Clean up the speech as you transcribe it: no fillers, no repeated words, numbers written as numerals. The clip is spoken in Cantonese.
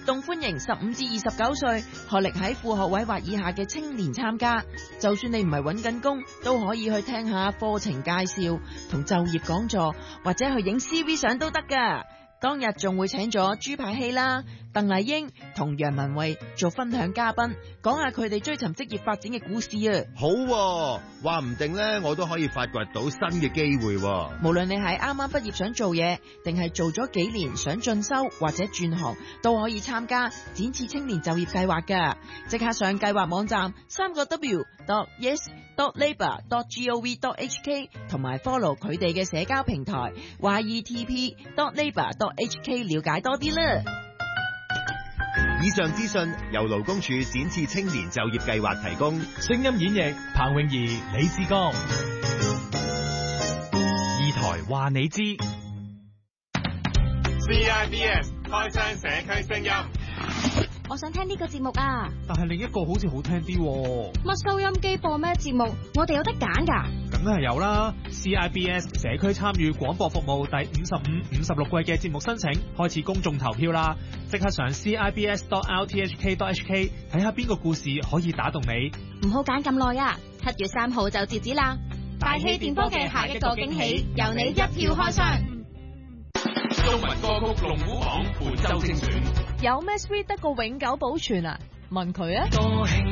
動歡迎15至29歲，學歷喺副學位或以下嘅青年參加。就算你唔係揾緊工，都可以去聽下課程介紹同就業講座，或者去影 CV 相都得㗎。當日仲會請咗朱柏希啦、鄧麗英同楊文慧做分享嘉賓，講下佢哋追尋職業發展嘅故事啊！ 好喎，話唔定呢，我都可以發掘到新嘅機會喎。 無論你係啱啱畢業想做嘢，定係做咗幾年想進修或者轉行，都可以參加展翅青年就業計劃㗎。即刻上計劃網站3w.yes.labour.gov.hk 同埋 follow 佢哋嘅社交平台 yetp.labour.hk 了解多啲啦。 以上資訊由勞工處展翅青年就業計劃提供。 聲音演繹彭詠儀、李志剛。二台話你知。 CIBS 開箱社區聲音。 我想聽呢個節目啊， 但係另一個好似好聽啲喎。 乜收音機播咩節目？我哋有得揀㗎。 梗係有啦。CIBS 社區參與廣播服務第55、56季嘅節目申請開始公眾投票啦！即刻上 CIBS.RTHK.HK 睇下邊個故事可以打動你。 唔好揀咁耐啊！7月3號就截止啦。大氣電波嘅下一個驚喜，由你一票開箱。 中文歌曲龍虎榜本周精選。 有咩 sweet 得過永久保存啊？問佢啊！